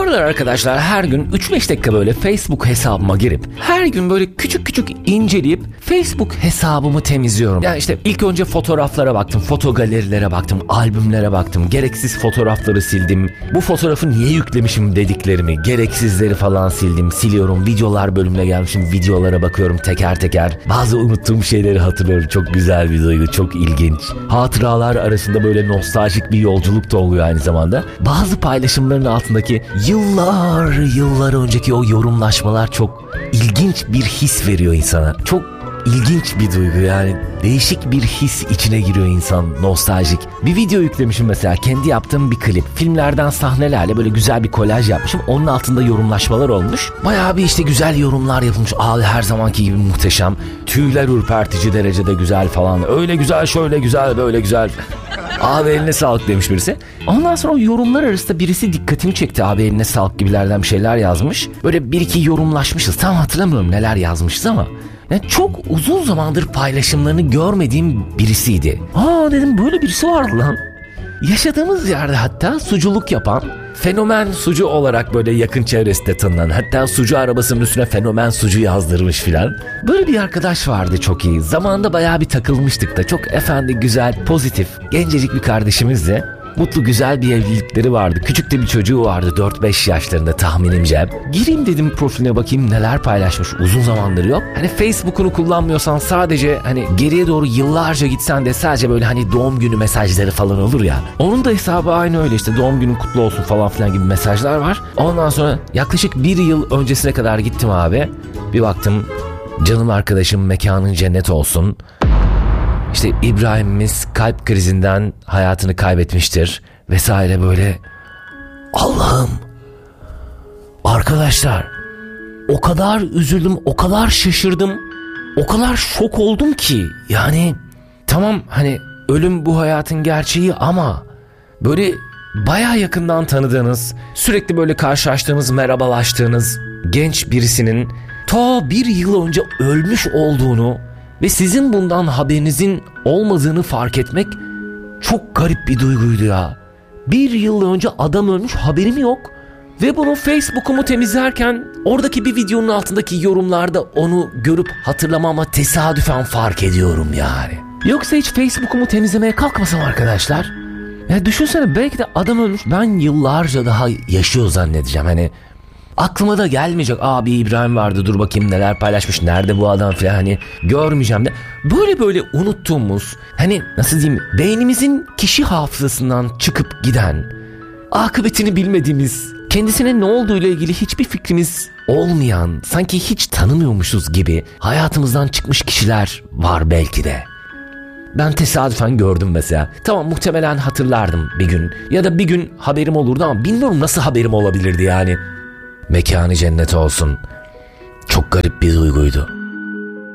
aralar arkadaşlar her gün 3-5 dakika böyle Facebook hesabıma girip her gün böyle küçük küçük inceleyip Facebook hesabımı temizliyorum. Yani işte ilk önce fotoğraflara baktım, foto galerilere baktım, albümlere baktım, gereksiz fotoğrafları sildim. Bu fotoğrafı niye yüklemişim dediklerimi, gereksizleri falan siliyorum. Videolar bölümüne gelmişim, videolara bakıyorum teker teker. Bazı unuttuğum şeyleri hatırlıyorum. Çok güzel bir duygu, çok ilginç. Hatıralar arasında böyle nostaljik bir yolculuk da oluyor aynı zamanda. Bazı paylaşımların altındaki yıllar önceki o yorumlaşmalar çok ilginç bir his veriyor insana. Çok ilginç bir duygu, yani değişik bir his içine giriyor insan, nostaljik. Bir video yüklemişim mesela, kendi yaptığım bir klip. Filmlerden sahnelerle böyle güzel bir kolaj yapmışım. Onun altında yorumlaşmalar olmuş. Bayağı bir işte güzel yorumlar yapılmış. Abi her zamanki gibi muhteşem. Tüyler ürpertici derecede güzel falan. Öyle güzel, şöyle güzel, böyle güzel. Abi eline sağlık demiş birisi. Ondan sonra o yorumlar arasında birisi dikkatimi çekti. Abi eline sağlık gibilerden bir şeyler yazmış. Böyle bir iki yorumlaşmışız. Tam hatırlamıyorum neler yazmışız ama. Yani çok uzun zamandır paylaşımlarını görmediğim birisiydi. Dedim böyle birisi var lan. Yaşadığımız yerde hatta suculuk yapan, fenomen sucu olarak böyle yakın çevresinde tanınan, hatta sucu arabasının üstüne fenomen sucu yazdırmış filan. Böyle bir arkadaş vardı, çok iyi. Zamanında bayağı bir takılmıştık da, çok efendi, güzel, pozitif, gencecik bir kardeşimizdi. Mutlu güzel bir evlilikleri vardı. Küçük de bir çocuğu vardı, 4-5 yaşlarında tahminimce. Gireyim dedim profiline, bakayım neler paylaşmış. Uzun zamandır yok. Hani Facebook'unu kullanmıyorsan, sadece hani geriye doğru yıllarca gitsen de sadece böyle hani doğum günü mesajları falan olur ya. Onun da hesabı aynı öyle, işte doğum günün kutlu olsun falan filan gibi mesajlar var. Ondan sonra yaklaşık 1 yıl öncesine kadar gittim abi. Bir baktım, canım arkadaşım mekanın cennet olsun. İşte İbrahim'imiz kalp krizinden hayatını kaybetmiştir vesaire böyle. Allah'ım. Arkadaşlar, o kadar üzüldüm, o kadar şaşırdım, o kadar şok oldum ki. Yani tamam, hani ölüm bu hayatın gerçeği ama böyle bayağı yakından tanıdığınız, sürekli böyle karşılaştığınız, merhabalaştığınız genç birisinin ta 1 yıl önce ölmüş olduğunu ve sizin bundan haberinizin olmadığını fark etmek çok garip bir duyguydu ya. 1 yıl önce adam ölmüş, haberim yok. Ve bunu Facebook'umu temizlerken oradaki bir videonun altındaki yorumlarda onu görüp hatırlamama tesadüfen fark ediyorum yani. Yoksa hiç Facebook'umu temizlemeye kalkmasam arkadaşlar, ya düşünsene, belki de adam ölmüş, ben yıllarca daha yaşıyor zannedeceğim. Hani aklıma da gelmeyecek, abi İbrahim vardı, dur bakayım neler paylaşmış, nerede bu adam falan, hani görmeyeceğim de. Böyle unuttuğumuz, hani nasıl diyeyim, beynimizin kişi hafızasından çıkıp giden, akıbetini bilmediğimiz, kendisine ne olduğu ile ilgili hiçbir fikrimiz olmayan, sanki hiç tanımıyormuşuz gibi hayatımızdan çıkmış kişiler var belki de. Ben tesadüfen gördüm mesela. Tamam, muhtemelen hatırlardım bir gün, ya da bir gün haberim olurdu ama bilmiyorum nasıl haberim olabilirdi yani. Mekanı cennet olsun. Çok garip bir duyguydu.